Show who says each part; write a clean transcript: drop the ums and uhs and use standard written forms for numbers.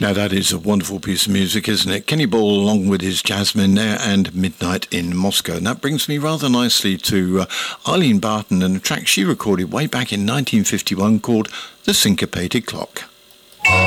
Speaker 1: Now that is a wonderful piece of music, isn't it? Kenny Ball along with his Jasmine there and Midnight in Moscow. And that brings me rather nicely to Eileen Barton and a track she recorded way back in 1951 called The Syncopated Clock.